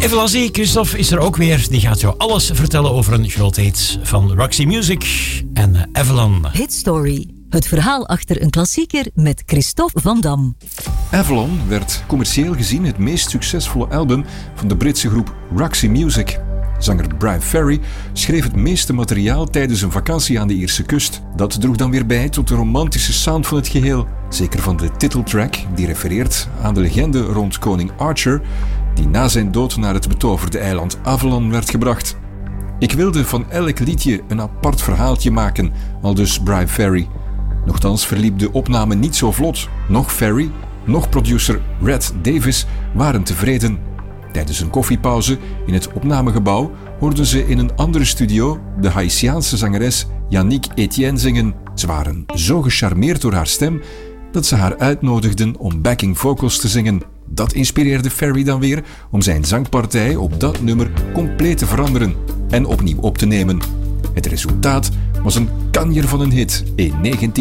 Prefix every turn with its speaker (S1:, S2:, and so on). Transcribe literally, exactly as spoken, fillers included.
S1: Evalanzie, Christophe is er ook weer. Die gaat jou alles vertellen over een groot hit van Roxy Music en uh, Avalon.
S2: Hit Story. Het verhaal achter een klassieker met Christophe Van Dam.
S3: Avalon werd commercieel gezien het meest succesvolle album van de Britse groep Roxy Music. Zanger Bryan Ferry schreef het meeste materiaal tijdens een vakantie aan de Ierse kust. Dat droeg dan weer bij tot de romantische sound van het geheel. Zeker van de titeltrack, die refereert aan de legende rond koning Arthur, die na zijn dood naar het betoverde eiland Avalon werd gebracht. Ik wilde van elk liedje een apart verhaaltje maken, aldus Bryan Ferry. Nochtans verliep de opname niet zo vlot. Nog Ferry, nog producer Red Davis waren tevreden. Tijdens een koffiepauze in het opnamegebouw hoorden ze in een andere studio de Haïtiaanse zangeres Yannick Etienne zingen. Ze waren zo gecharmeerd door haar stem dat ze haar uitnodigden om backing vocals te zingen. Dat inspireerde Ferry dan weer om zijn zangpartij op dat nummer compleet te veranderen en opnieuw op te nemen. Het resultaat was een kanjer van een hit in negentien